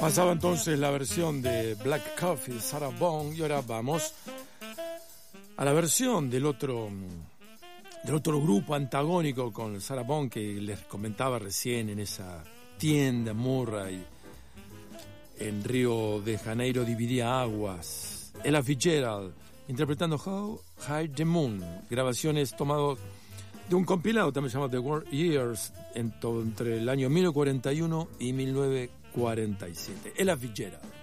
Pasaba entonces la versión de Black Coffee, Sarah Vaughan, y ahora vamos a la versión del otro grupo antagónico con Sarah Vaughan que les comentaba recién en esa tienda Murray en Río de Janeiro dividía aguas. Ella Fitzgerald interpretando How High the Moon, grabaciones tomadas de un compilado también llamado The World Years entre el año 1941 y 1947. Ella Fitzgerald.